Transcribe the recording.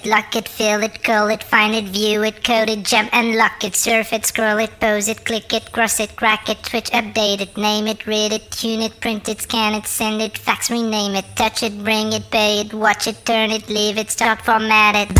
it, lock it, fill it, call it, find it, view it, code it, jump and lock it, surf it, scroll it, pose it, click it, cross it, crack it, switch, update it, name it, read it, tune it, print it, scan it, send it, fax, rename it, touch it, bring it, pay it, watch it, turn it, leave it, start, format it.